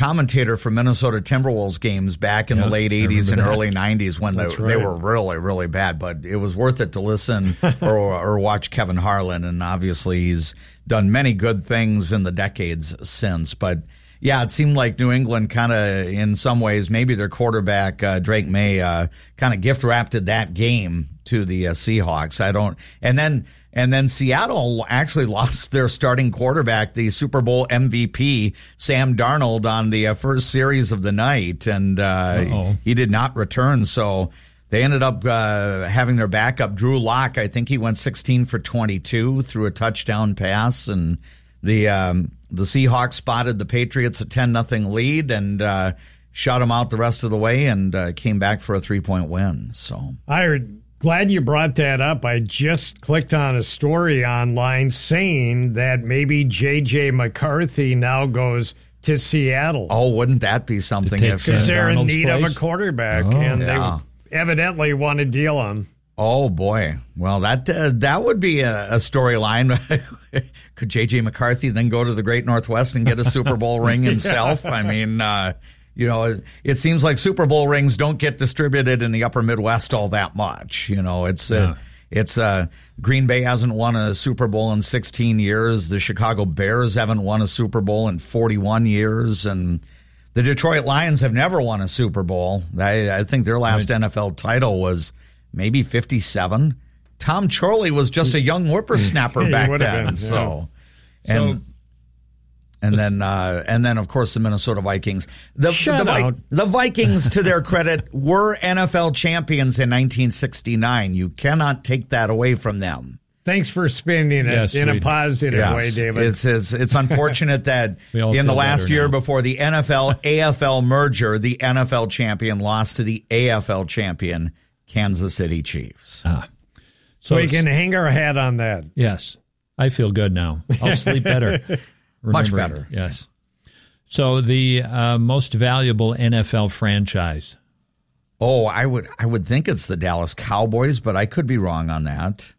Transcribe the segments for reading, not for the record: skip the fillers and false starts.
commentator for Minnesota Timberwolves games back in the late 80s and early 90s when they were really, really bad. But it was worth it to listen or watch Kevin Harlan. And obviously he's done many good things in the decades since. But, yeah, it seemed like New England kind of, in some ways, maybe their quarterback, Drake May, kind of gift-wrapped that game to the Seahawks. And then Seattle actually lost their starting quarterback, the Super Bowl MVP, Sam Darnold, on the first series of the night, and he did not return. So they ended up having their backup, Drew Lock. I think he went 16 for 22, threw a touchdown pass, and the Seahawks spotted the Patriots a 10-0 lead and shut them out the rest of the way and came back for a 3-point win. So Glad you brought that up. I just clicked on a story online saying that maybe J.J. McCarthy now goes to Seattle. Oh, wouldn't that be something? Because they're in need of a quarterback, and they evidently want to deal him. Oh, boy. Well, that would be a storyline. Could J.J. McCarthy then go to the Great Northwest and get a Super Bowl ring himself? I mean, it seems like Super Bowl rings don't get distributed in the upper Midwest all that much. It's Green Bay hasn't won a Super Bowl in 16 years. The Chicago Bears haven't won a Super Bowl in 41 years. And the Detroit Lions have never won a Super Bowl. I think their last NFL title was maybe 57. Tom Chorley was just a young whippersnapper back then. And then, of course, the Minnesota Vikings. The Vikings, to their credit, were NFL champions in 1969. You cannot take that away from them. Thanks for spinning it in a positive way, David. It's unfortunate that in the last year before the NFL-AFL merger, the NFL champion lost to the AFL champion, Kansas City Chiefs. So we can hang our hat on that. Yes. I feel good now. I'll sleep better. Much better. Yes. So the most valuable NFL franchise. Oh, I would think it's the Dallas Cowboys, but I could be wrong on that.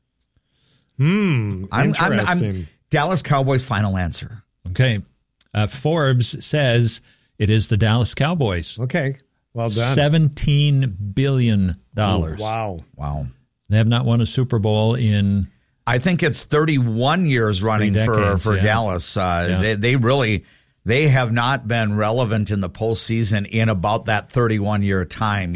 Interesting. I'm Dallas Cowboys, final answer. Okay. Forbes says it is the Dallas Cowboys. Okay. Well done. $17 billion. Wow. They have not won a Super Bowl in... I think it's 31 years running for Dallas. They have not been relevant in the postseason in about that 31-year time.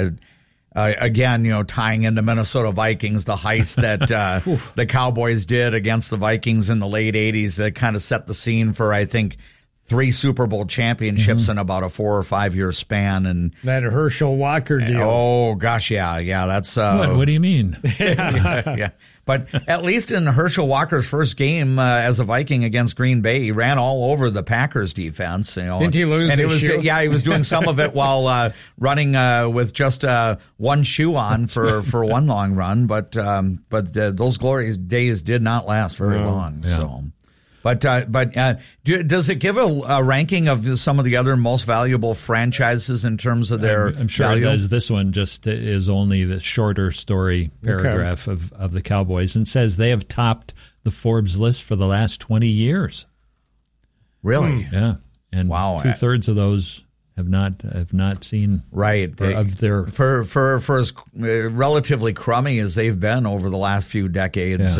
Again, tying into Minnesota Vikings, the heist that the Cowboys did against the Vikings in the late 80s that kind of set the scene for, I think, 3 Super Bowl championships in about a 4 or 5 year span, and that Herschel Walker deal. Oh gosh, yeah. That's what do you mean? yeah. But at least in Herschel Walker's first game as a Viking against Green Bay, he ran all over the Packers defense. Didn't he lose his shoe? Yeah, he was doing some of it while running with just one shoe on for one long run. But those glorious days did not last very long. Yeah. So. But does it give a ranking of some of the other most valuable franchises in terms of their I'm sure value? It does. This one just is only the shorter story paragraph of the Cowboys and says they have topped the Forbes list for the last 20 years. Really? Yeah. And two-thirds of those have not seen of their for as relatively crummy as they've been over the last few decades.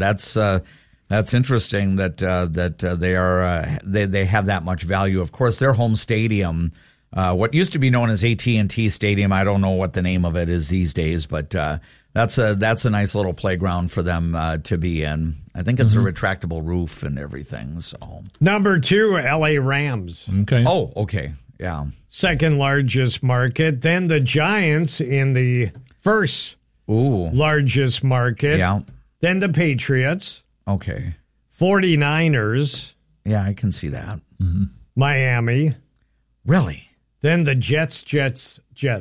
That's interesting that they have that much value. Of course, their home stadium, what used to be known as AT&T Stadium, I don't know what the name of it is these days, but that's a nice little playground for them to be in. I think it's a retractable roof and everything. So number 2, LA Rams. Okay. Oh, okay. Yeah. Second largest market. Then the Giants in the first largest market. Yeah. Then the Patriots. Okay. 49ers. Yeah, I can see that. Mm-hmm. Miami. Really? Then the Jets. Jets,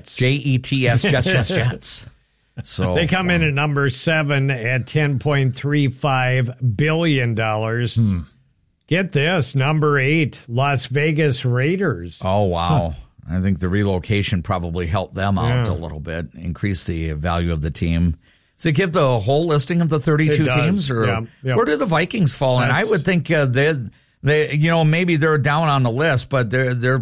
Jets. So they come in at number 7 at $10.35 billion. Get this, number 8, Las Vegas Raiders. Oh, wow. I think the relocation probably helped them out a little bit, increase the value of the team. Does it give the whole listing of the 32 teams, or where do the Vikings fall in? I would think they maybe they're down on the list, but they're